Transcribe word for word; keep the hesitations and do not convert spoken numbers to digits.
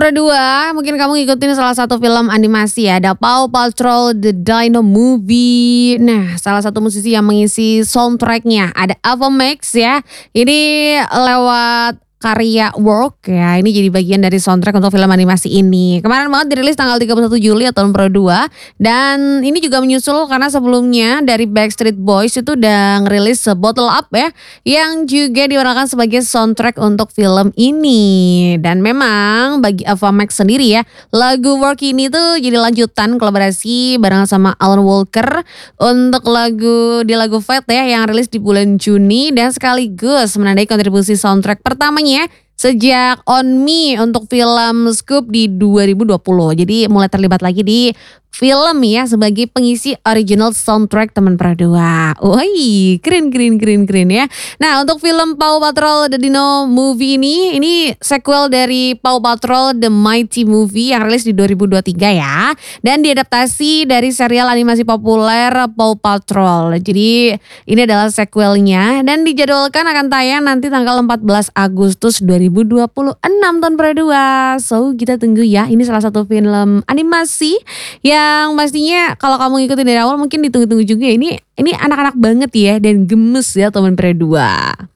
Pro dua, mungkin kamu ngikutin salah satu film animasi ya, ada Paw Patrol The Dino Movie. Nah, salah satu musisi yang mengisi soundtracknya ada Ava Max ya. Ini lewat karya Work ya, ini jadi bagian dari soundtrack untuk film animasi ini. Kemarin banget dirilis tanggal tiga puluh satu Juli tahun Pro dua. Dan ini juga menyusul karena sebelumnya dari Backstreet Boys itu udah ngerilis Bottle Up ya, yang juga diwarnakan sebagai soundtrack untuk film ini. Dan memang bagi Ava Max sendiri ya, lagu Work ini tuh jadi lanjutan kolaborasi bareng sama Alan Walker untuk lagu di lagu Fate ya, yang rilis di bulan Juni dan sekaligus menandai kontribusi soundtrack pertamanya sejak On Me untuk film Scoop di dua ribu dua puluh. Jadi mulai terlibat lagi di film ya sebagai pengisi original soundtrack teman Pro dua. Woi, keren keren keren keren ya. Nah, untuk film Paw Patrol The Dino Movie ini, ini sequel dari Paw Patrol The Mighty Movie yang rilis di dua ribu dua puluh tiga ya. Dan diadaptasi dari serial animasi populer Paw Patrol. Jadi ini adalah sequelnya dan dijadwalkan akan tayang nanti tanggal empat belas Agustus dua ribu dua puluh enam tahun Pro dua. So, kita tunggu ya. Ini salah satu film animasi ya, yang pastinya kalau kamu ngikutin dari awal mungkin ditunggu-tunggu juga. Ini ini anak-anak banget ya dan gemes ya teman Pro dua.